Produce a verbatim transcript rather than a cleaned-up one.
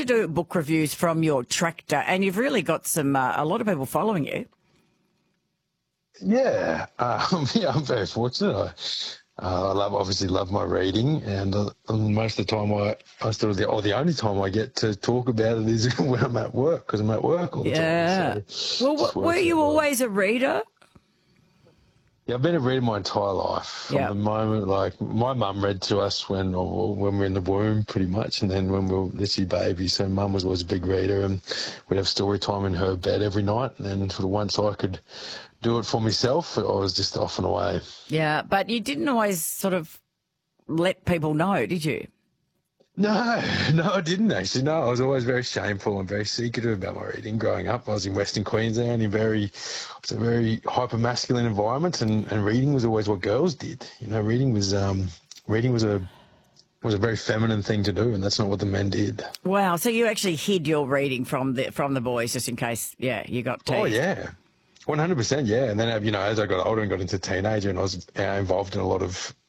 to do book reviews from your tractor, and you've really got some uh, a lot of people following you. Yeah, um, yeah, I'm very fortunate. I, uh, I love, obviously love my reading, and uh, most of the time I, I sort of the, or the only time I get to talk about it is when I'm at work, because I'm at work all the yeah. time. So well, w- were you always a reader? Yeah, I've been a reader my entire life. From yeah. the moment, like, my mum read to us when or when we were in the womb, pretty much, and then when we were literally babies. So mum was always a big reader, and we'd have story time in her bed every night. And then sort of once I could do it for myself, I was just off and away. Yeah, but you didn't always sort of let people know, did you? No, no, I didn't actually. No, I was always very shameful and very secretive about my reading growing up. I was in Western Queensland in very, it's a very hyper masculine environment, and, and reading was always what girls did. You know, reading was um, reading was a was a very feminine thing to do, and that's not what the men did. Wow, so you actually hid your reading from the from the boys just in case, yeah, you got teased. Oh yeah. one hundred percent, yeah. And then, you know, as I got older and got into teenager, and I was uh, involved in a lot of